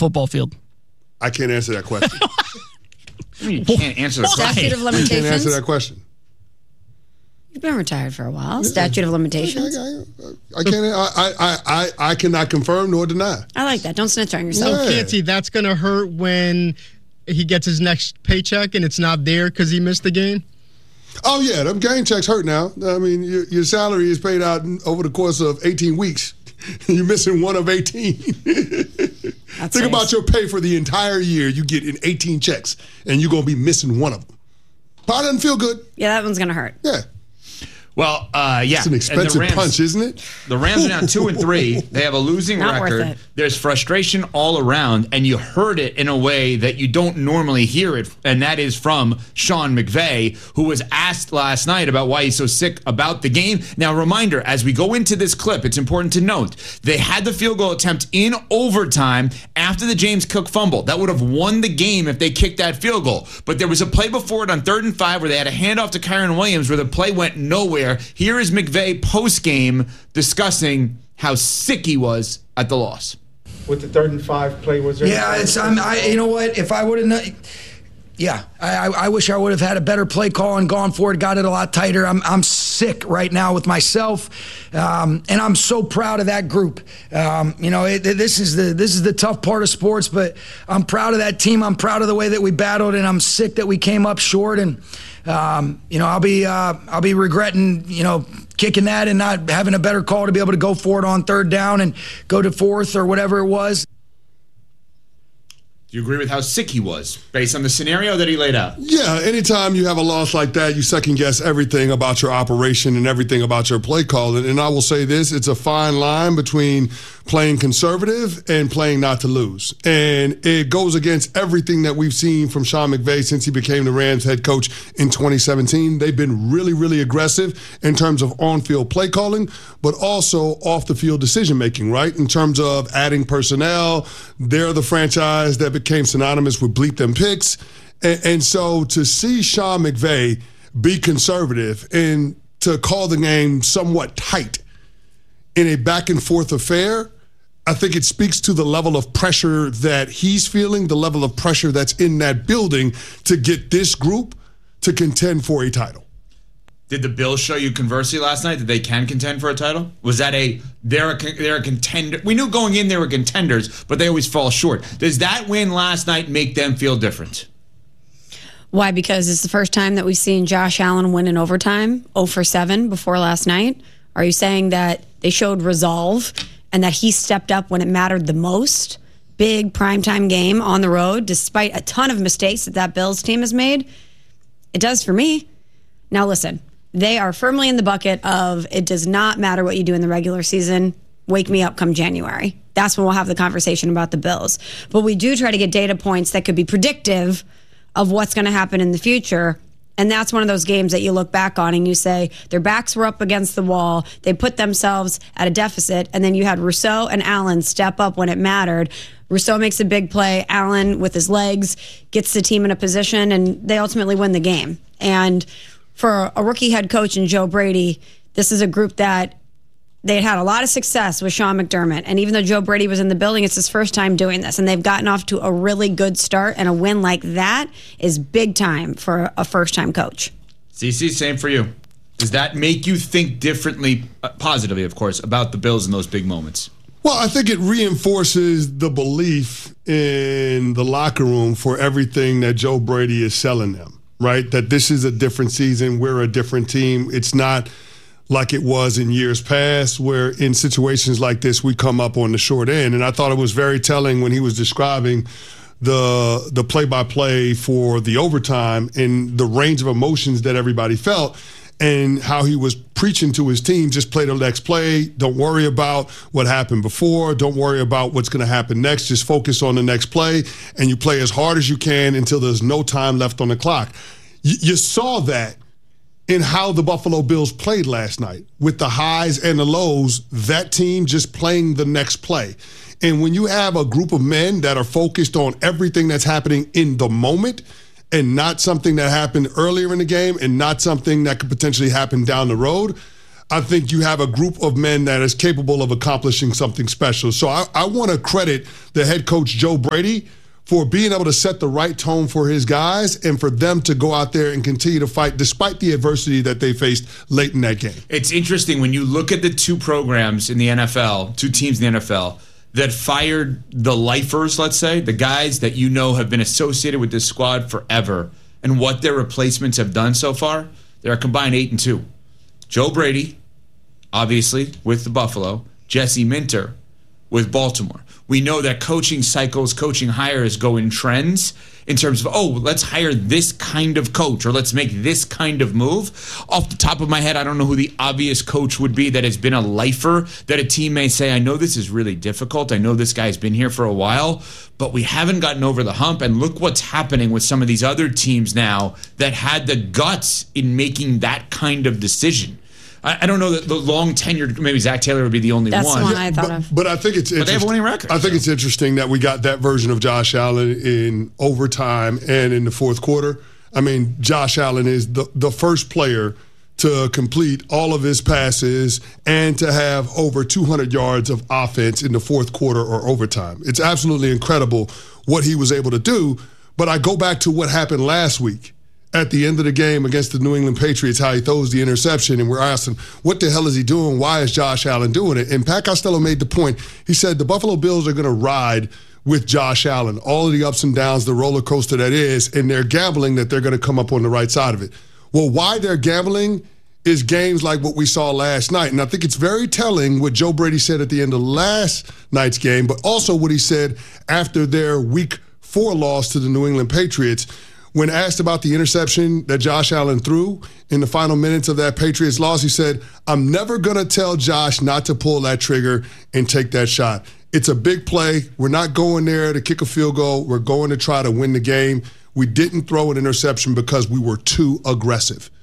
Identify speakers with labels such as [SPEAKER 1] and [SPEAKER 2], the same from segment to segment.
[SPEAKER 1] football field?
[SPEAKER 2] I can't answer that question.
[SPEAKER 3] You can't answer the question.
[SPEAKER 4] Statute of
[SPEAKER 2] I
[SPEAKER 4] limitations.
[SPEAKER 2] can't answer that question.
[SPEAKER 4] You've been retired for a while. Statute of limitations.
[SPEAKER 2] I cannot confirm nor deny.
[SPEAKER 4] I like that. Don't snitch on yourself.
[SPEAKER 2] Yeah.
[SPEAKER 5] Can't see that's going to hurt when he gets his next paycheck and it's not there because he missed the game?
[SPEAKER 2] Oh, yeah, them game checks hurt now. I mean, your salary is paid out over the course of 18 weeks. You're missing one of 18. Think about your pay for the entire year you get in 18 checks, and you're going to be missing one of them. Probably doesn't feel good.
[SPEAKER 4] Yeah, that one's going to hurt.
[SPEAKER 2] Yeah.
[SPEAKER 3] Well, yeah.
[SPEAKER 2] It's an expensive punch, isn't it?
[SPEAKER 3] The Rams are now 2-3. They have a losing
[SPEAKER 4] Not worth
[SPEAKER 3] record.
[SPEAKER 4] it.
[SPEAKER 3] There's frustration all around, and you heard it in a way that you don't normally hear it, and that is from Sean McVay, who was asked last night about why he's so sick about the game. Now, reminder, as we go into this clip, it's important to note, they had the field goal attempt in overtime after the James Cook fumble. That would have won the game if they kicked that field goal. But there was a play before it on 3rd and 5 where they had a handoff to Kyren Williams where the play went nowhere. Here is McVay post-game discussing how sick he was at the loss.
[SPEAKER 6] With the 3rd and 5 play, was there?
[SPEAKER 7] Yeah, you know what? If I would have not, yeah, I wish I would have had a better play call and gone for it, got it a lot tighter. I'm sick right now with myself, and I'm so proud of that group. This is the tough part of sports, but I'm proud of that team. I'm proud of the way that we battled, and I'm sick that we came up short. And I'll be regretting kicking that and not having a better call to be able to go for it on 3rd down and go to 4th or whatever it was.
[SPEAKER 3] Do you agree with how sick he was based on the scenario that he laid out?
[SPEAKER 2] Yeah, anytime you have a loss like that, you second guess everything about your operation and everything about your play call. And I will say this, it's a fine line between playing conservative and playing not to lose. And it goes against everything that we've seen from Sean McVay since he became the Rams head coach in 2017. They've been really, really aggressive in terms of on-field play calling, but also off-the-field decision-making, right? In terms of adding personnel, they're the franchise that became synonymous with bleep them picks. And so to see Sean McVay be conservative and to call the game somewhat tight in a back-and-forth affair, I think it speaks to the level of pressure that he's feeling, the level of pressure that's in that building to get this group to contend for a title.
[SPEAKER 3] Did the Bills show you conversely last night that they can contend for a title? Was that they're a contender? We knew going in they were contenders, but they always fall short. Does that win last night make them feel different?
[SPEAKER 4] Why? Because it's the first time that we've seen Josh Allen win in overtime, 0 for 7 before last night. Are you saying that they showed resolve and that he stepped up when it mattered the most? Big primetime game on the road, despite a ton of mistakes that Bills team has made? It does for me. Now listen, they are firmly in the bucket of it does not matter what you do in the regular season. Wake me up come January. That's when we'll have the conversation about the Bills. But we do try to get data points that could be predictive of what's going to happen in the future. And that's one of those games that you look back on and you say, their backs were up against the wall. They put themselves at a deficit. And then you had Rousseau and Allen step up when it mattered. Rousseau makes a big play. Allen, with his legs, gets the team in a position, and they ultimately win the game. And for a rookie head coach in Joe Brady, this is a group that they had a lot of success with Sean McDermott. And even though Joe Brady was in the building, it's his first time doing this. And they've gotten off to a really good start. And a win like that is big time for a first-time coach.
[SPEAKER 3] CC, same for you. Does that make you think differently, positively, of course, about the Bills in those big moments?
[SPEAKER 2] Well, I think it reinforces the belief in the locker room for everything that Joe Brady is selling them, right? That this is a different season. We're a different team. It's not like it was in years past, where in situations like this, we come up on the short end. And I thought it was very telling when he was describing the play-by-play for the overtime and the range of emotions that everybody felt and how he was preaching to his team, just play the next play. Don't worry about what happened before. Don't worry about what's going to happen next. Just focus on the next play, and you play as hard as you can until there's no time left on the clock. You saw that in how the Buffalo Bills played last night with the highs and the lows, that team just playing the next play. And when you have a group of men that are focused on everything that's happening in the moment and not something that happened earlier in the game and not something that could potentially happen down the road, I think you have a group of men that is capable of accomplishing something special. So I want to credit the head coach, Joe Brady, for being able to set the right tone for his guys and for them to go out there and continue to fight despite the adversity that they faced late in that game.
[SPEAKER 3] It's interesting when you look at the two programs in the NFL, two teams in the NFL, that fired the lifers, let's say, the guys that you know have been associated with this squad forever, and what their replacements have done so far. They're a combined 8-2. Joe Brady, obviously, with the Buffalo. Jesse Minter with Baltimore. We know that coaching cycles, coaching hires go in trends in terms of, let's hire this kind of coach or let's make this kind of move. Off the top of my head, I don't know who the obvious coach would be that has been a lifer that a team may say, I know this is really difficult. I know this guy's been here for a while, but we haven't gotten over the hump. And look what's happening with some of these other teams now that had the guts in making that kind of decision. I don't know that the long tenured, maybe Zach Taylor would be the only one.
[SPEAKER 4] That's the one I thought of.
[SPEAKER 2] But I think it's interesting.
[SPEAKER 3] But they have a winning record.
[SPEAKER 2] I think it's interesting that we got that version of Josh Allen in overtime and in the fourth quarter. I mean, Josh Allen is the first player to complete all of his passes and to have over 200 yards of offense in the fourth quarter or overtime. It's absolutely incredible what he was able to do. But I go back to what happened last week. At the end of the game against the New England Patriots, how he throws the interception, and we're asking, what the hell is he doing? Why is Josh Allen doing it? And Pat Costello made the point. He said the Buffalo Bills are going to ride with Josh Allen, all of the ups and downs, the roller coaster that is, and they're gambling that they're going to come up on the right side of it. Well, why they're gambling is games like what we saw last night. And I think it's very telling what Joe Brady said at the end of last night's game, but also what he said after their Week 4 loss to the New England Patriots. When asked about the interception that Josh Allen threw in the final minutes of that Patriots loss, he said, I'm never going to tell Josh not to pull that trigger and take that shot. It's a big play. We're not going there to kick a field goal. We're going to try to win the game. We didn't throw an interception because we were too aggressive.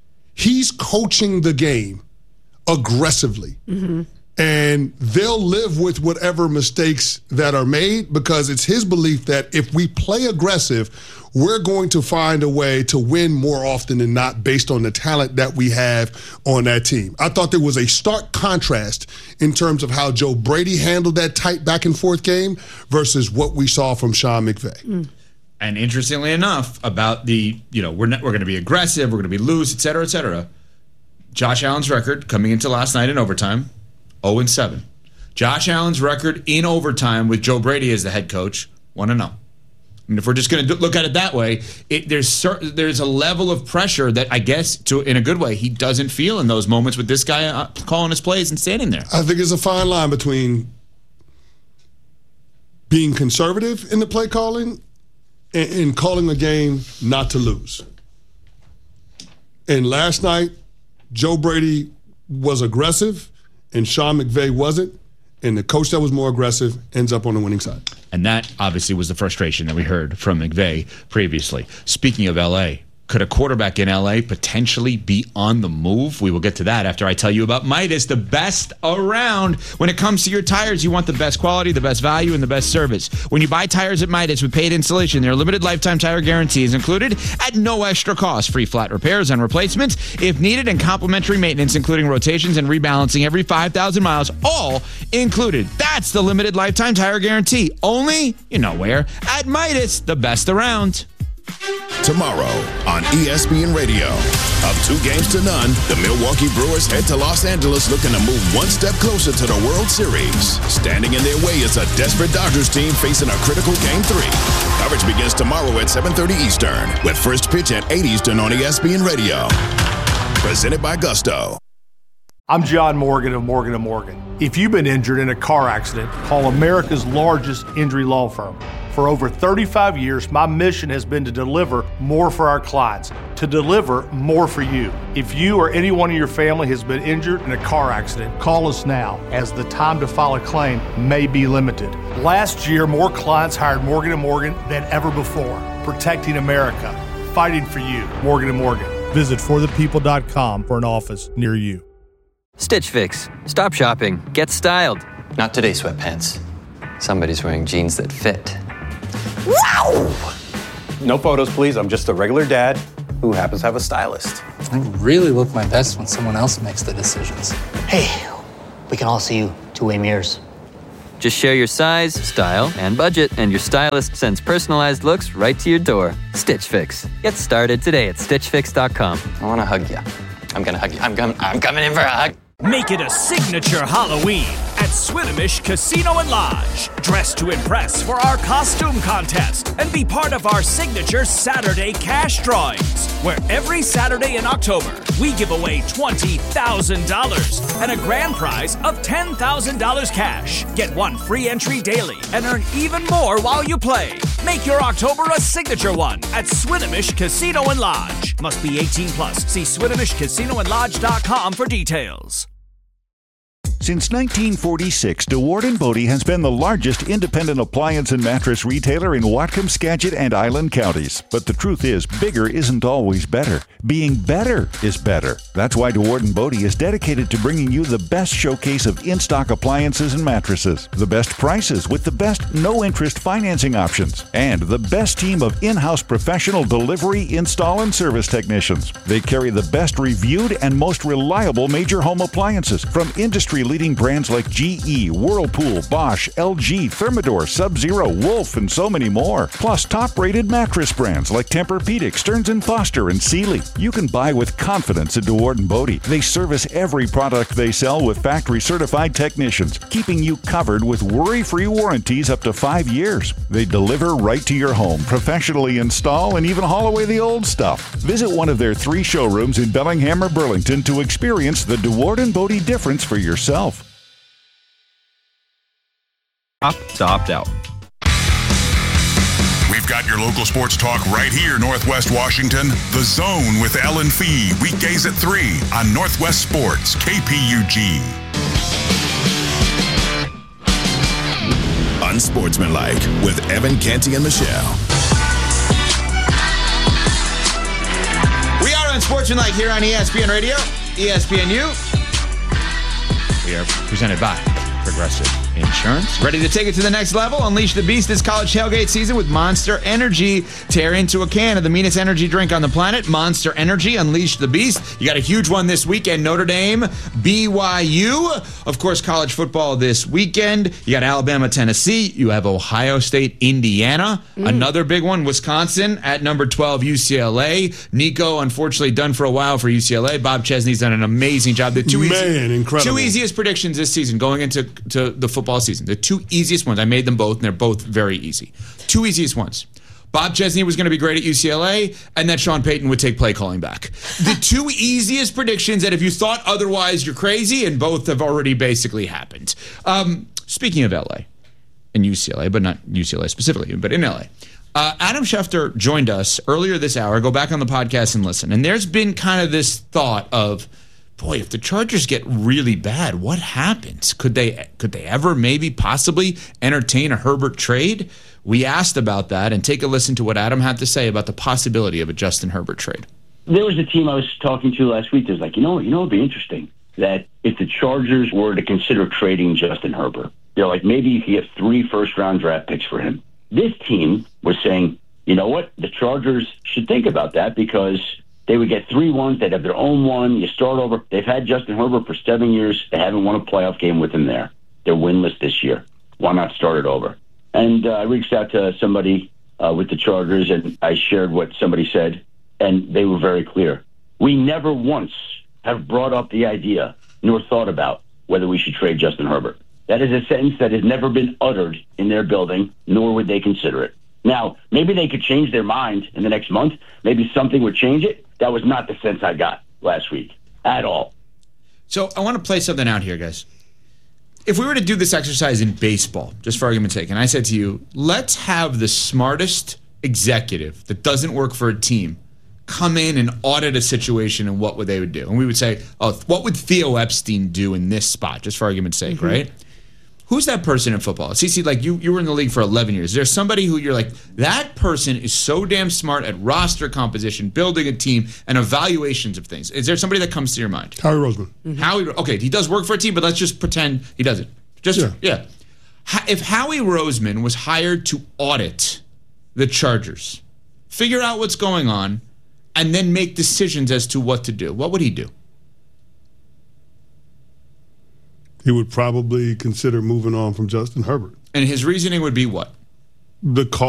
[SPEAKER 2] He's coaching the game aggressively. Mm-hmm. And they'll live with whatever mistakes that are made because it's his belief that if we play aggressive, we're going to find a way to win more often than not based on the talent that we have on that team. I thought there was a stark contrast in terms of how Joe Brady handled that tight back and forth game versus what we saw from Sean McVay. Mm.
[SPEAKER 3] And interestingly enough, about the, we're going to be aggressive, we're going to be loose, et cetera, et cetera. Josh Allen's record coming into last night in overtime, 0-7. Josh Allen's record in overtime with Joe Brady as the head coach, 1-0. I mean, if we're just going to look at it that way, there's a level of pressure that I guess, in a good way, he doesn't feel in those moments with this guy calling his plays and standing there.
[SPEAKER 2] I think there's a fine line between being conservative in the play calling and calling a game not to lose. And last night, Joe Brady was aggressive and Sean McVay wasn't, and the coach that was more aggressive ends up on the winning side.
[SPEAKER 3] And that obviously was the frustration that we heard from McVay previously. Speaking of L.A., could a quarterback in L.A. potentially be on the move? We will get to that after I tell you about Midas, the best around. When it comes to your tires, you want the best quality, the best value, and the best service. When you buy tires at Midas with paid installation, their limited lifetime tire guarantee is included at no extra cost. Free flat repairs and replacements if needed, and complimentary maintenance, including rotations and rebalancing every 5,000 miles, all included. That's the limited lifetime tire guarantee. Only, where? At Midas, the best around.
[SPEAKER 1] Tomorrow on ESPN Radio. Up 2-0, the Milwaukee Brewers head to Los Angeles looking to move one step closer to the World Series. Standing in their way is a desperate Dodgers team facing a critical Game 3. Coverage begins tomorrow at 7:30 Eastern with first pitch at 8 Eastern on ESPN Radio. Presented by Gusto.
[SPEAKER 8] I'm John Morgan of Morgan & Morgan. If you've been injured in a car accident, call America's largest injury law firm. For over 35 years, my mission has been to deliver more for our clients, to deliver more for you. If you or anyone in your family has been injured in a car accident, call us now, as the time to file a claim may be limited. Last year, more clients hired Morgan & Morgan than ever before, protecting America, fighting for you. Morgan & Morgan. Visit forthepeople.com for an office near you.
[SPEAKER 9] Stitch Fix. Stop shopping. Get styled.
[SPEAKER 10] Not today, sweatpants. Somebody's wearing jeans that fit.
[SPEAKER 11] Wow! No photos, please. I'm just a regular dad who happens to have a stylist. I really look my best when someone else makes the decisions.
[SPEAKER 12] Hey, we can all see you two-way mirrors.
[SPEAKER 9] Just share your size, style, and budget, and your stylist sends personalized looks right to your door. Stitch Fix. Get started today at StitchFix.com.
[SPEAKER 10] I want to hug you. I'm going to hug you. I'm coming in for a hug.
[SPEAKER 13] Make it a signature Halloween at Swinomish Casino and Lodge. Dress to impress for our costume contest and be part of our signature Saturday cash drawings, where every Saturday in October, we give away $20,000 and a grand prize of $10,000 cash. Get one free entry daily and earn even more while you play. Make your October a signature one at Swinomish Casino and Lodge. Must be 18 plus. See SwinomishCasinoandLodge.com for details.
[SPEAKER 14] Since 1946, DeWard & Bodie has been the largest independent appliance and mattress retailer in Whatcom, Skagit, and Island counties. But the truth is, bigger isn't always better. Being better is better. That's why DeWard & Bodie is dedicated to bringing you the best showcase of in-stock appliances and mattresses, the best prices with the best no-interest financing options, and the best team of in-house professional delivery, install, and service technicians. They carry the best reviewed and most reliable major home appliances from industry-leading brands like GE, Whirlpool, Bosch, LG, Thermador, Sub-Zero, Wolf, and so many more. Plus top-rated mattress brands like Tempur-Pedic, Stearns & Foster, and Sealy. You can buy with confidence at DeWard & Bodie. They service every product they sell with factory-certified technicians, keeping you covered with worry-free warranties up to 5 years. They deliver right to your home, professionally install, and even haul away the old stuff. Visit one of their 3 showrooms in Bellingham or Burlington to experience the DeWard & Bodie difference for yourself.
[SPEAKER 15] Opt to opt out.
[SPEAKER 1] We've got your local sports talk right here, Northwest Washington. The Zone with Ellen Fee, weekdays at 3 on Northwest Sports, KPUG. Unsportsmanlike with Evan Canty and Michelle.
[SPEAKER 3] We are Unsportsmanlike here on ESPN Radio, ESPNU. We are presented by Progressive Insurance. Ready to take it to the next level? Unleash the beast this college tailgate season with Monster Energy. Tear into a can of the meanest energy drink on the planet. Monster Energy, unleash the beast. You got a huge one this weekend. Notre Dame, BYU. Of course, college football this weekend. You got Alabama, Tennessee. You have Ohio State, Indiana. Another big one, Wisconsin at number 12, UCLA. Nico, unfortunately, done for a while for UCLA. Bob Chesney's done an amazing job. The two easiest predictions this season going into the football season. The 2 easiest ones. I made them both, and they're both very easy. 2 easiest ones. Bob Chesney was going to be great at UCLA, and that Sean Payton would take play calling back. The 2 easiest predictions that if you thought otherwise, you're crazy, and both have already basically happened. Speaking of LA and UCLA, but not UCLA specifically, but in LA, Adam Schefter joined us earlier this hour. Go back on the podcast and listen. And there's been kind of this thought of, boy, if the Chargers get really bad, what happens? Could they ever maybe possibly entertain a Herbert trade? We asked about that, and take a listen to what Adam had to say about the possibility of a Justin Herbert trade.
[SPEAKER 16] There was a team I was talking to last week that was like, you know, it'd be interesting that if the Chargers were to consider trading Justin Herbert, they're like, maybe you could get 3 first-round draft picks for him. This team was saying, you know what, the Chargers should think about that because they would get 3 ones. They'd have their own one. You start over. They've had Justin Herbert for 7 years. They haven't won a playoff game with him there. They're winless this year. Why not start it over? And I reached out to somebody with the Chargers, and I shared what somebody said, and they were very clear. We never once have brought up the idea nor thought about whether we should trade Justin Herbert. That is a sentence that has never been uttered in their building, nor would they consider it. Now, maybe they could change their mind in the next month. Maybe something would change it. That was not the sense I got last week at all.
[SPEAKER 3] So I want to play something out here, guys. If we were to do this exercise in baseball, just for argument's sake, and I said to you, let's have the smartest executive that doesn't work for a team come in and audit a situation and what would they would do. And we would say, oh, what would Theo Epstein do in this spot, just for argument's sake, right? Who's that person in football? CC, like you were in the league for 11 years. Is there somebody who you're like, that person is so damn smart at roster composition, building a team, and evaluations of things? Is there somebody that comes to your mind?
[SPEAKER 2] Howie Roseman.
[SPEAKER 3] Okay, he does work for a team, but let's just pretend he doesn't. Yeah. If Howie Roseman was hired to audit the Chargers, figure out what's going on, and then make decisions as to what to do, what would he do?
[SPEAKER 2] He would probably consider moving on from Justin Herbert.
[SPEAKER 3] And his reasoning would be what?
[SPEAKER 2] The call.